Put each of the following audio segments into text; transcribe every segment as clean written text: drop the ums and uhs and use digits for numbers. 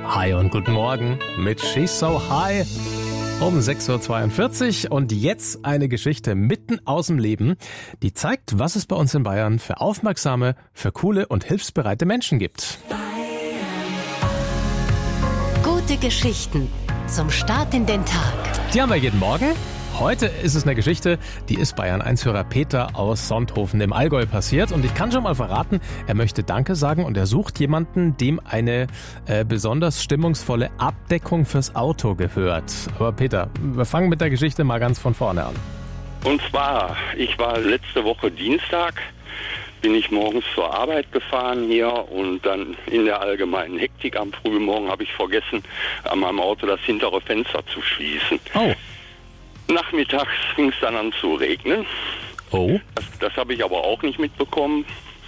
Hi und guten Morgen mit She's So High um 6.42 Uhr und jetzt eine Geschichte mitten aus dem Leben, die zeigt, was es bei uns in Bayern für aufmerksame, für coole und hilfsbereite Menschen gibt. Gute Geschichten zum Start in den Tag. Die haben wir jeden Morgen. Heute ist es eine Geschichte, die ist Bayern 1-Hörer Peter aus Sonthofen im Allgäu passiert. Und ich kann schon mal verraten, er möchte Danke sagen und er sucht jemanden, dem eine besonders stimmungsvolle Abdeckung fürs Auto gehört. Aber Peter, wir fangen mit der Geschichte mal ganz von vorne an. Und zwar, ich war letzte Woche Dienstag, bin ich morgens zur Arbeit gefahren hier und dann in der allgemeinen Hektik am frühen Morgen habe ich vergessen, an meinem Auto das hintere Fenster zu schließen. Oh. Nachmittags fing es dann an zu regnen. Oh. Das habe ich aber auch nicht mitbekommen.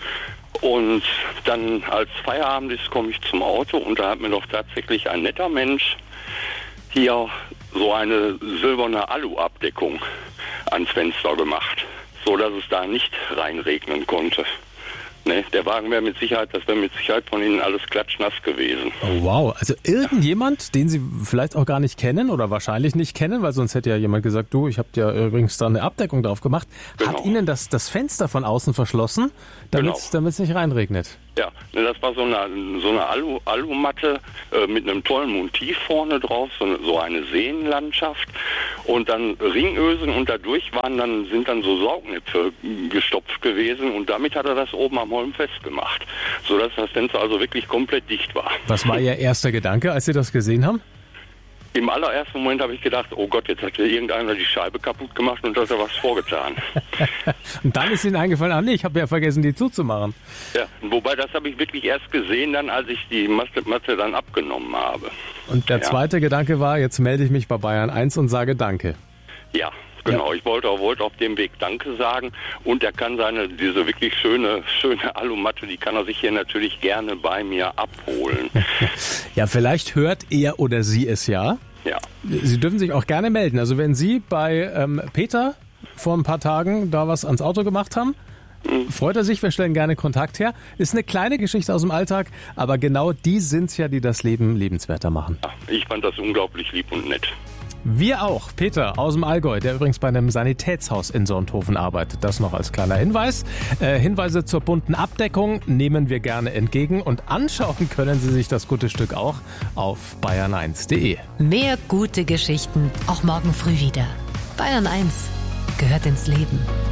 Und dann, als Feierabend ist, komme ich zum Auto und da hat mir doch tatsächlich ein netter Mensch hier so eine silberne Alu-Abdeckung ans Fenster gemacht, so dass es da nicht reinregnen konnte. Ne, der Wagen wäre mit Sicherheit von Ihnen alles klatschnass gewesen. Oh wow, also irgendjemand, den Sie vielleicht auch gar nicht kennen oder wahrscheinlich nicht kennen, weil sonst hätte ja jemand gesagt, du, ich habe dir übrigens da eine Abdeckung drauf gemacht, Genau. hat Ihnen das Fenster von außen verschlossen, damit es nicht reinregnet. Ja, ne, das war so eine Alumatte mit einem tollen Motiv vorne drauf, so eine Seenlandschaft und dann Ringösen und dadurch sind dann so Saugnäpfe gestopft gewesen und damit hat er das oben am Holm festgemacht, sodass das Fenster also wirklich komplett dicht war. Was war Ihr erster Gedanke, als Sie das gesehen haben? Im allerersten Moment habe ich gedacht, oh Gott, jetzt hat hier irgendeiner die Scheibe kaputt gemacht und hat er was vorgetan. Und dann ist Ihnen eingefallen, nee, ich habe ja vergessen, die zuzumachen. Ja, wobei das habe ich wirklich erst gesehen, dann als ich die Matte dann abgenommen habe. Und der zweite Gedanke war, jetzt melde ich mich bei Bayern 1 und sage Danke. Ja, genau. Ja. Ich wollte auf dem Weg Danke sagen und er kann diese wirklich schöne Alumatte, die kann er sich hier natürlich gerne bei mir abholen. Ja, vielleicht hört er oder sie es ja. Ja. Sie dürfen sich auch gerne melden. Also wenn Sie bei Peter vor ein paar Tagen da was ans Auto gemacht haben, freut er sich, wir stellen gerne Kontakt her. Ist eine kleine Geschichte aus dem Alltag, aber genau die sind's ja, die das Leben lebenswerter machen. Ja, ich fand das unglaublich lieb und nett. Wir auch. Peter aus dem Allgäu, der übrigens bei einem Sanitätshaus in Sonthofen arbeitet. Das noch als kleiner Hinweis. Hinweise zur bunten Abdeckung nehmen wir gerne entgegen und anschauen können Sie sich das gute Stück auch auf bayern1.de. Mehr gute Geschichten auch morgen früh wieder. Bayern 1 gehört ins Leben.